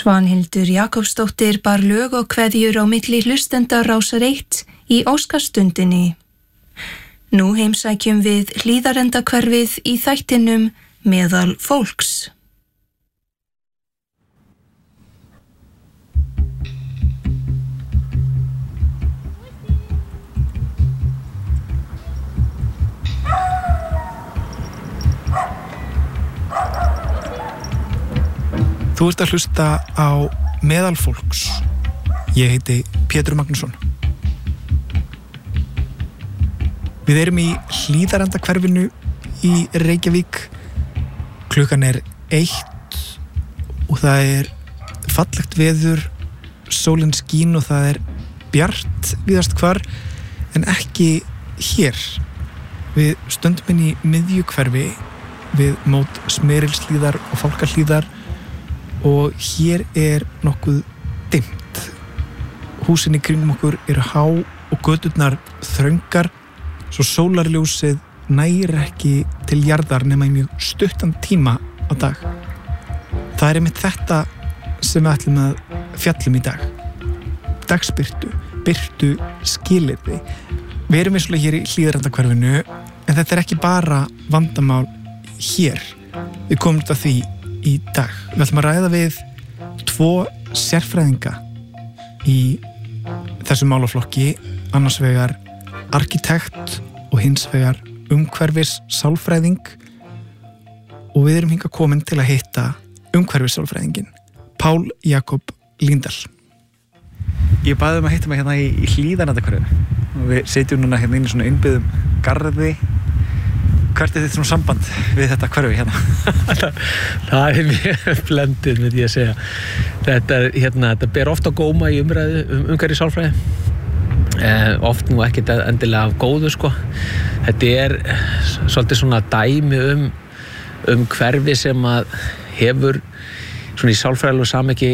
Svanhildur Jakobsdóttir bar lög og kveðjur á milli hlustenda Rásar 1 í Óskarsstundinni. Nú heimsækjum við Hlíðarendahverfið í þættinum Meðal fólks. Þú ert að hlusta á Meðal fólks. Ég heiti Pétur Magnússon. Við erum í Hlíðarendahverfinu í Reykjavík. Klukkan er 1 og það er fallegt veður, sólin skín og það er bjart víðast hvar, en ekki hér. Við stöndum inn í miðjuhverfi við mót Smyrilshlíðar og Fálkahlíðar og hér er nokkuð dimmt. Húsin í kringum okkur eru há og göturnar þröngar, svo sólarljósið nægir ekki til jarðar nema í mjög stuttan tíma á dag. Það er einmitt þetta sem við ætlum að fjallum í dag. Dagsbirtu, birtu skilyrði. Við erum vissulega hér í Hlíðarendahverfinu, en þetta er ekki bara vandamál hér. Við komum til því í dag. Við ætlum að ræða við 2 sérfræðinga í þessum málaflokki, annars vegar arkitekt og hins vegar umhverfis sálfræðing, og við erum hingað komin til að hitta umhverfis sálfræðingin, Pál Jakob Líndal. Ég baði að hitta mig hérna í Hlíðarendahverfinu og við setjum núna hérna inn í svona innbyggðum garði. Hvert er þitt svona samband við þetta hverfi hérna? Það er mjög blendið, myndi ég að segja. Þetta ber ofta á góma í umræðu umhverfis sálfræði. Oft nú ekkert endilega af góðu, sko. Þetta er svolítið svona dæmi um hverfi sem að hefur svona í sálfræðilegu samhengi,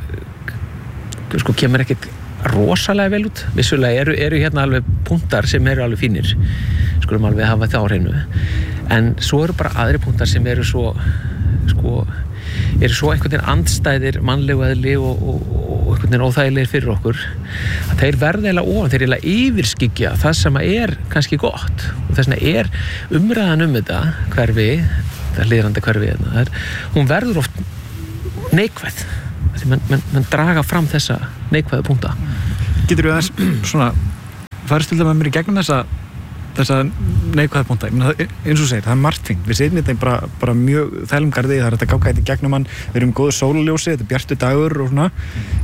sko, kemur ekkert rosalega vel út. Vissulega eru hérna alveg punktar sem eru alveg fínir, skulum alveg hafa það á hreinu, en svo eru bara aðri punktar sem eru svo einhvern veginn andstæðir mannlegu eðli og einhvern veginn óþægilegir fyrir okkur, að þeir verða eiginlega ofan, þeir eiginlega yfirskyggja það sem er kannski gott, og þess vegna er umræðan þetta hverfi, það Hlíðarendahverfi hérna, hún verður oft neikvæð, því menn draga fram þessa neikvæðu punkta. Getur við aðeins svona farist til það með mér í gegnum þessa neikvæðu punkta? Eins og segir, það er margt fínt. Við setjum þetta bara mjög þælum garði, það er þetta gáka þetta í gegnum hann, við erum góðu sólarljósi, þetta er bjartu dagur og svona.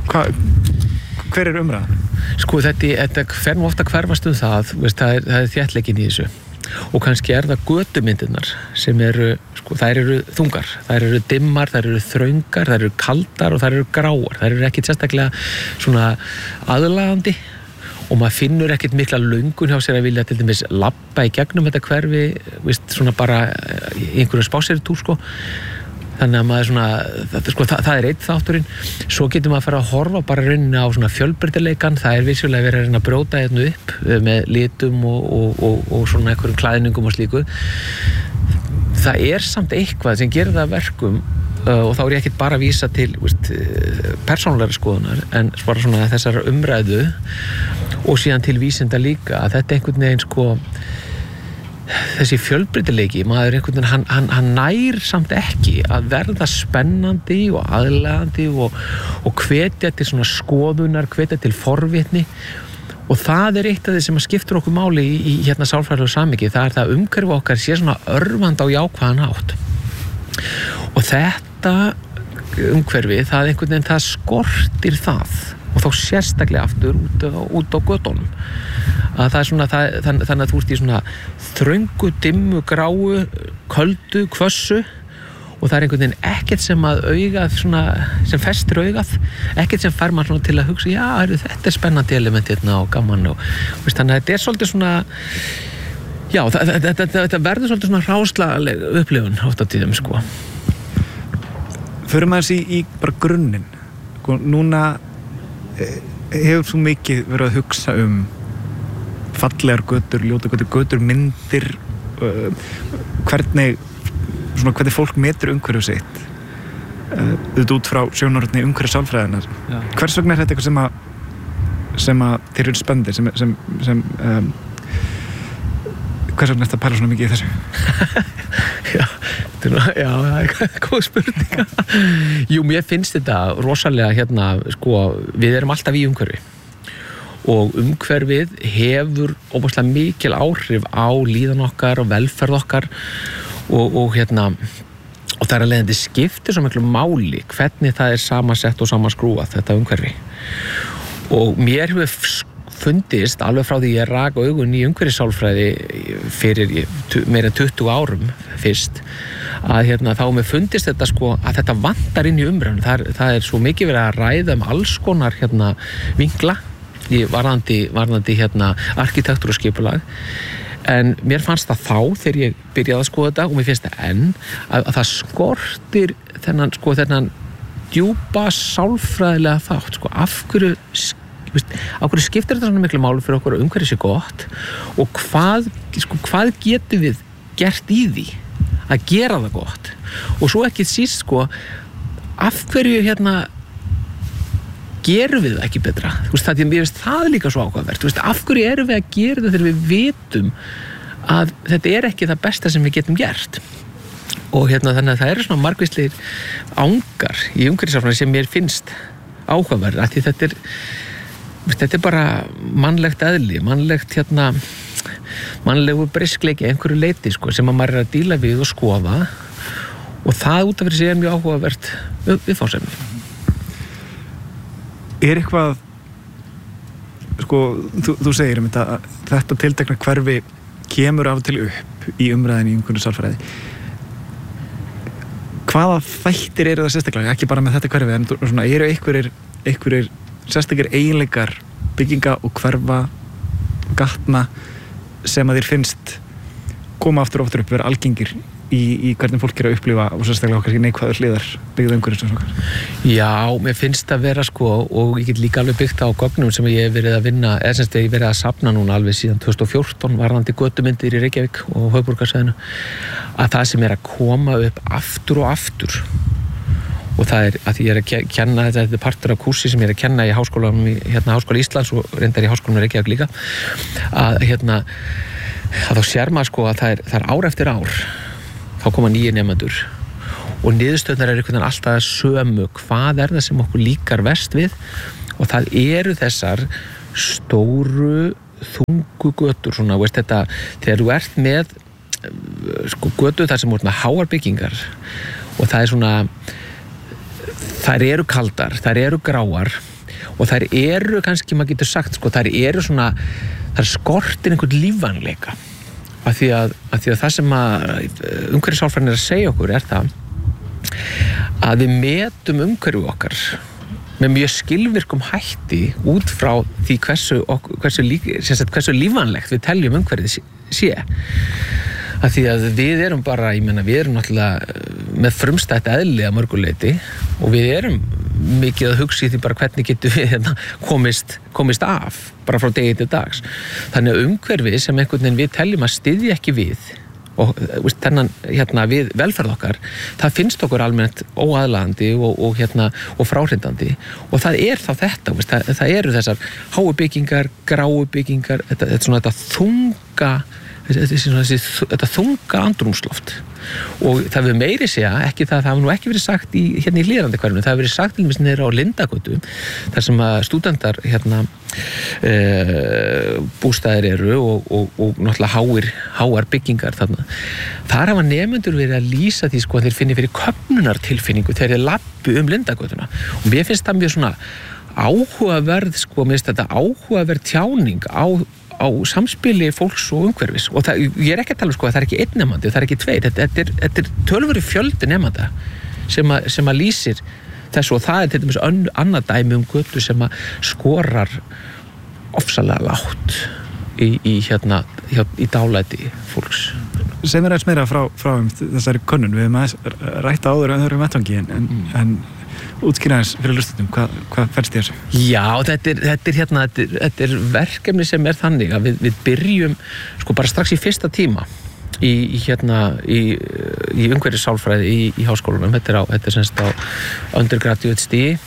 Hver er umræðan? Sko, þetta fer nú ofta hverfast það, það er þéttleikinn í þessu. Og kannski er það götumyndirnar sem eru, sko, þær eru þungar, þær eru dimmar, þær eru þröngar, þær eru kaldar og þær eru gráar, þær eru ekkit sérstaklega svona aðlagandi, og maður finnur ekkit mikla löngun hjá sér að vilja til dæmis labba í gegnum þetta hverfi, svona bara í einhverjum spáseritúr, sko. Þannig að maður svona, það er einn þátturinn. Svo getur maður að fara að horfa bara rauninni á svona fjölbreytileikann. Það er vissulega verið að reyna að brjóta hérna upp með litum og svona einhverjum klæðningum og slíku. Það er samt eitthvað sem gerir það verkum, og þá er ég ekkert bara að vísa til persónulegri skoðunar, en bara svona þessar umræðu og síðan til vísinda líka, að þetta einhvern veginn, sko, þessi fjölbreytileiki, maður einhvern veginn, hann nær samt ekki að verða spennandi og aðlaðandi og hvetja til svona skoðunar, hvetja til forvitni, og það er eitt af því sem skiptir okkur máli í hérna sálfræðilegu samhengi. Það er það að umhverfi okkar sé svona örvandi á jákvæðan hátt, og þetta umhverfi, það einhvern veginn, það skortir það, og þá sérstaklega aftur út á götunum, að það er svona, þannig að þú ert í svona þröngu, dimmu, gráu, köldu, hvössu, og það er einhvern veginn ekkert sem að augað svona, sem festir augað, ekkert sem fær mann svona til að hugsa, já, þetta er spennandi element hérna og gaman, og þannig að þetta er svolítið svona, já, þetta verður svolítið svona ráslaleg upplifun oft á tíðum, sko. Förum aðeins í bara grunninn. Núna hefur svo mikið verið að hugsa fallegar götur, ljóta götur, myndir, hvernig fólk metur umhverfið sitt. út frá sjónarhorni umhverfis sálfræðinnar. Hvers vegna þetta eitthvað sem að þeir eru spenndir hvers vegna þetta pæla svona mikið í þessu? Já, það er góð spurning. Jú, mér finnst þetta rosalega við erum alltaf í umhverfi og umhverfið hefur óbúslega mikil áhrif á líðan okkar og velferð okkar og það er að leiðandi skiptir svo miklu máli hvernig það er samansett og samanskrúað þetta umhverfi og mér hefur fundist alveg frá því ég rak augun í umhverfissálfræði fyrir meira en 20 árum fyrst að þá mér fundist þetta að þetta vantar inn í umræðunum. Það er svo mikið verið að ræða alls konar vinkla varðandi arkitektur og skipulag en mér fannst það þá þegar ég byrjaði að skoða þetta og mér finnst það enn að það skortir þennan djúpa sálfræðilega þátt af hverju skiptir þetta svona miklu máli fyrir okkur að umhverfið sé gott og hvað getum við gert í því að gera það gott og svo ekki síst af hverju gerum við það ekki betra það er líka svo áhugavert af hverju erum við að gera það þegar við vitum að þetta er ekki það besta sem við getum gert og þannig að það eru svona margvíslegir angar í umhverfissálfræði sem mér finnst áhugaverð af því þetta er bara mannlegt eðli mannlegu briskleiki einhverju leiti sem að maður er að díla við og skoða og það út af fyrir sig er mjög áhugavert viðfangsefni. Er eitthvað þú segir að þetta tiltekna hverfi kemur af til upp í umræðinni í umhverfissálfræði hvaða þættir eru það sérstaklega ekki bara með þetta hverfi en eru einhverjir sérstakir eiginleikar bygginga og hverfa gatna sem að þér finnst koma aftur og aftur upp vera algengir í hvernig fólk er að upplifa og sérstaklega okkar neikvæður hliðar byggða umhverfis okkar. Já, mér finnst að vera og ég get líka alveg byggt á gögnum sem ég hef verið að vinna ég hef verið að safna núna alveg síðan 2014 varðandi götumyndir í Reykjavík og höfuðborgarsvæðinu að það sem er að koma upp aftur og aftur og það er að ég er að kenna þetta er partur af kursi sem ég er að kenna í háskólanum Háskóla Íslands og reyndar í háskólanum Reykjavík líka að þá sér maður að það er ár eftir ár þá koma nýjir nemendur og niðurstöðnar eru einhvern veginn alltaf sömu hvað er það sem okkur líkar verst við og það eru þessar stóru þungu götur þegar þú ert með götur þar sem voru með háar byggingar og það er þær eru kaldar, þær eru gráar og þær eru kannski, maður getur sagt þær skortir einhvern lífvænleika af því að það sem umhverfissálfræðin er að segja okkur er það að við metum umhverfið okkar með mjög skilvirkum hætti út frá því hversu lífvænlegt við teljum umhverfið sé af því að við erum bara, við erum náttúrulega með frumstætt eðli að mörguleiti og við erum mikið að hugsa í því bara hvernig getum við komist af bara frá degi til dags. Þannig að umhverfið sem einhvern veginn við teljum að styðja ekki við og þennan við velferð okkar, það finnst okkur almennt óaðlaðandi og fráhrindandi og það er þá þetta, það eru þessar háu byggingar, gráu byggingar, þetta þunga andrúmsloft og það við meiri segja ekki það hafa nú ekki verið sagt í hlýðrandi hverfinu, það hefur verið sagt til mér á Lindagötu þar sem að stúdentar bústaðir eru og náttúrulega háar byggingar þarna. Þar hafa nemendur verið að lýsa því að þeir finni fyrir köfnunartilfinningu þegar þeir labbi Lindagötuna og mér finnst það mjög svona áhugaverð mér finnst þetta áhugaverð tjáning á samspili fólks og umhverfis og ég er ekki að tala að það er ekki einn nemandi, það er ekki tveir þetta er tölvöru fjöldi nemanda sem að lýsir þessu og það er til dæmis annað dæmi götu sem að skorar ofsalega lágt í dálæti fólks. Segð mér aðeins meira frá þessari könnun við hefum rætt áður öðrum vettvangi en útskýra aðeins fyrir hlustendum hvað felst í þessu? Já, þetta er verkefni sem er þannig að við byrjum bara strax í fyrsta tíma í umhverfissálfræði í háskólanum. Þetta er semst á undergraduate stigi,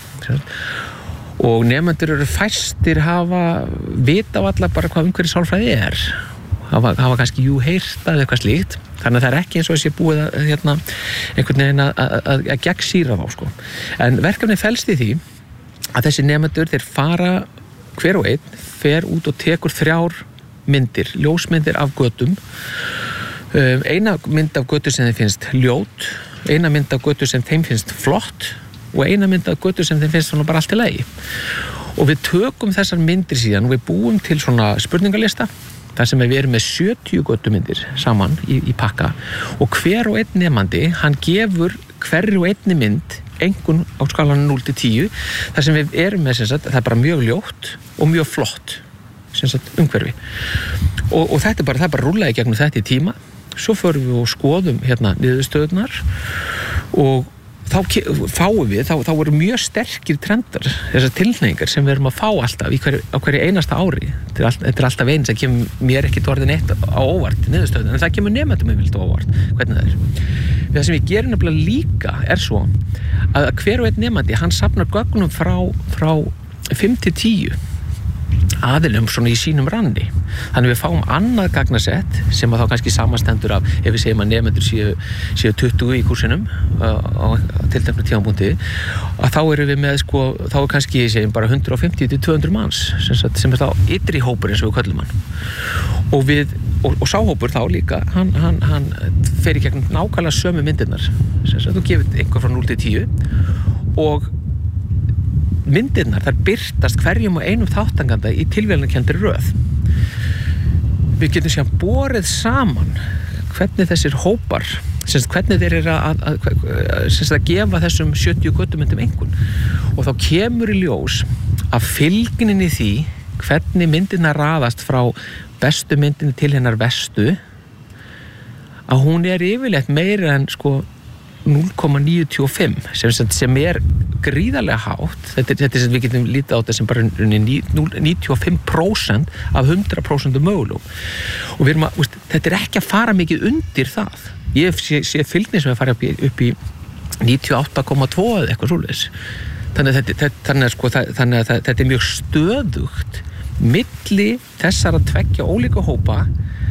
og nemendur eru fæstir hafa vita á alla bara hvað umhverfissálfræði er. Hafa kannski heyrt að eitthvað slíkt, þannig að það er ekki eins og þessi búið að einhvern veginn að gegnsýra þá, sko. En verkefnið felst í því að þessi nemendur, þeir fara, hver og einn fer út og tekur 3 myndir, ljósmyndir af götum. Eina mynd af götu sem þeim finnst ljót, eina mynd af götu sem þeim finnst flott og eina mynd af götu sem þeim finnst svona bara allt í lagi. Og við tökum þessar myndir síðan og við búum til svona spurningalista þar sem við erum með 70 götumyndir saman í pakka, og hver og einn nemandi, hann gefur hverri og einni mynd einhvern á skalanum 0 til 10, þar sem við erum með, það er bara mjög ljótt og mjög flott umhverfi. Og þetta það er bara rúllaði gegnum þetta í tíma. Svo förum við og skoðum niðurstöðurnar, og þá eru mjög sterkir trendar, þessar tilhneigingar sem við erum að fá alltaf á hverju einasta ári. Þetta er alltaf eins, það kemur mér ekkert orðin eitt á óvart niðurstöðun, en það kemur nemendum yfirleitt á óvart hvernig það er. Það sem við gerum nefnilega líka er svo að hver og einn nemandi, hann safnar gögnum frá 5 til 10 aðilum svona í sínum ranni. Þannig við fáum annað gagnasett sem að þá kannski samanstendur af, ef við segjum að nemendur séu 20 í kursinum á tilteknu tímapunkti, að þá erum við með, þá er kannski, segjum bara 150 til 200 manns sem er þá ytri hópur eins og við köllum hann. Og sá hópur þá líka, hann fer í gegnum nákvæmlega sömu myndirnar. Þú gefur einhver frá 0 til 10 og myndirnar, þær birtast hverjum og einum þátttakanda í tilviljunarkenndri röð. Við getum síðan borið saman hvernig þessir hópar, hvernig þeir eru að gefa þessum 70 götumyndum einhvern. Og þá kemur í ljós að fylgnin í því hvernig myndirnar raðast frá bestu myndinni til hennar verstu, að hún er yfirleitt meira en 0,95 sem er gríðarlega hátt. Þetta er sem við getum lítið á þetta sem bara 95% af 100% mögulegum. Og við erum þetta er ekki að fara mikið undir það. Ég sé fylgni sem er farið upp í 98,2 eða eitthvað svoleiðis. Þannig að þetta er mjög stöðugt milli þessara tveggja ólíka hópa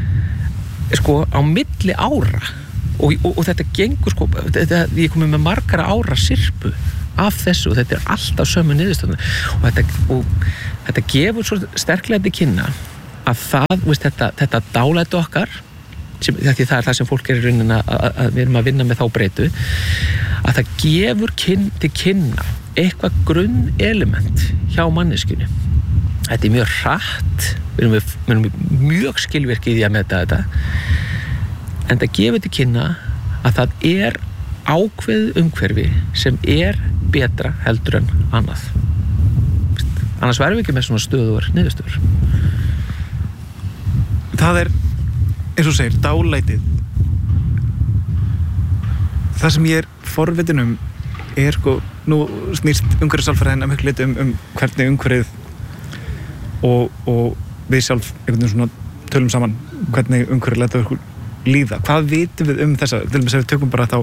á milli ára. Og þetta gengur ég komið með margara ára sirpu af þessu, og þetta er alltaf sömu niðurstöðuna, og þetta gefur svo sterklega til kynna að þetta dálæti okkar, því það er það sem fólk er í rauninni að við erum að vinna með þá breytu, að það gefur til kynna eitthvað grunnelement hjá manneskjunni. Þetta er mjög hratt, við erum mjög skilvirki í því að meta þetta, en það gefur til kynna að það er ákveðið umhverfi sem er betra heldur en annað. Annars verðum við ekki með svona stöðugar niðurstöður. Það er, eins og segir, dálætið. Það sem ég er forvitin er nú snýst umhverfissálfræðin að miklu leyti hvernig umhverfið og við sjálf einhvern veginn svona tölum saman hvernig umhverfið lætur okkur líða. Hvað vitum við þessa, til dæmis að við tökum bara þá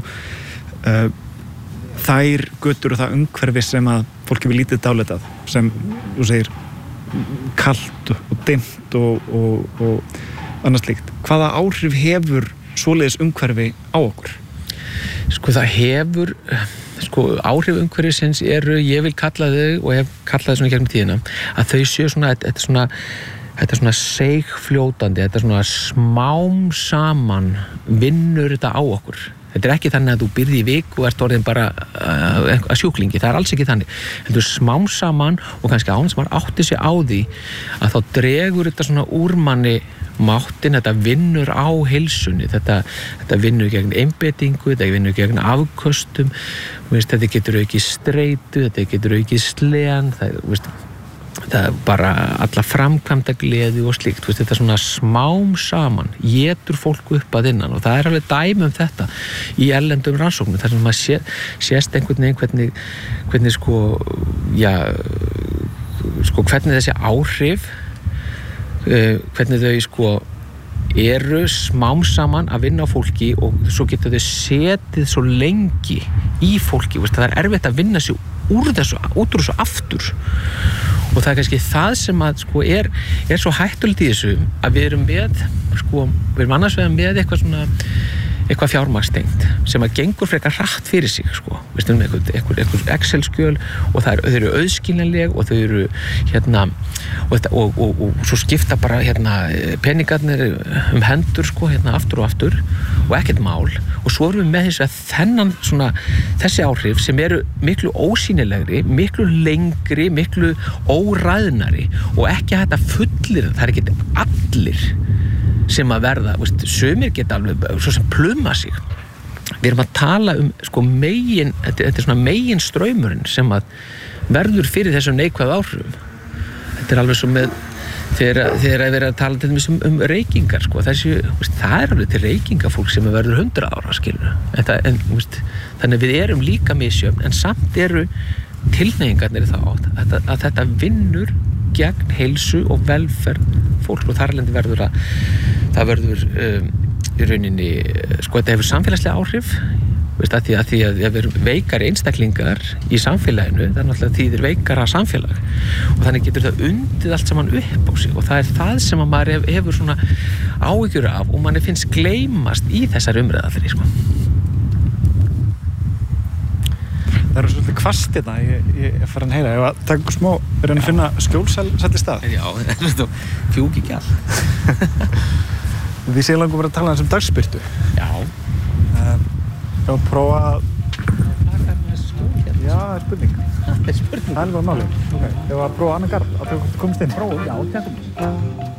þær götur og það umhverfi sem að fólki við lítið dálætað, sem þú segir kalt og dimmt og annað slíkt. Hvaða áhrif hefur svoleiðis umhverfi á okkur? Það hefur áhrif umhverfisins eru, ég vil kalla þau og hef kallað þau svona gegnum tíðina, að þau séu svona, þetta er svona seigfljótandi, þetta er svona smám saman vinnur þetta á okkur. Þetta er ekki þannig að þú byrði í viku og ert orðin bara að sjúklingi, það er alls ekki þannig. Þetta er smám saman og kannski án sem maður átti sig á því að þá dregur þetta svona úr manni máttin, þetta vinnur á heilsunni, þetta vinnur gegn einbeitingu, þetta vinnur gegn afköstum, þetta getur aukið streitu, þetta getur aukið slegan, það er bara alla framkvæmda gleði og slíkt, þetta er svona smám saman, étur fólk upp að innan, og það er alveg dæmi þetta í erlendum rannsóknum, þar sem maður sést einhvern veginn hvernig hvernig þessi áhrif, hvernig þau eru smám saman að vinna á fólki og svo getur þau setið svo lengi í fólki, veist, það erfitt að vinna sig út úr þessu aftur og það kannski það sem að sko er svo hættulegt í þessu að við erum annars vegar með eitthvað fjármagnstengt sem að gengur frekar hratt fyrir sig sko, veistu, eitthvað Excel-skjöl og þau eru auðskiljanleg og þau eru og svo skipta bara peningarnir hendur sko, aftur og aftur og ekkert mál og svo erum við með þess að þessi áhrif sem eru miklu ósýnilegri, miklu lengri, miklu óræðnari og ekki hægt að fullir, það ekki allir sem að verða, veist, sumir geta alveg svo sem pluma sig. Við erum að tala sko þetta er svona megin straumurinn sem að verður fyrir þessum neikvæðu áhrifum. Þetta er alveg svo með þegar við erum að tala til dæmis reykingar sko, veist, það er alveg til reykingafólk sem verður 100 ára skilur. Veist, þannig við erum líka misjöfn en samt eru tilhneigingarnir þá að þetta vinnur gegn heilsu og velferð fólk og þarlendi verður það verður í rauninni sko þetta hefur samfélagslega áhrif veist, að því að við erum veikari einstaklingar í samfélaginu það er náttúrulega þýðir veikara samfélag og þannig getur það undið allt saman upp á sig og það er það sem að maður hefur svona áhyggjur af og manni finnst gleymast í þessar umræðallri sko. Það eru svolítið hvasst þetta, ég er farin að heyra, ef að taka smá, að finna skjólsætti stað. Já, fjúk ekki all. Við séum langum bara að tala um dagsbirtu. Já. Ef að prófa að... Það er með skjól hérna. Já, það er spurning. Það er spurning. Það er bara máli. Ef að prófa annan garð, að þú komist inn. Já, þetta.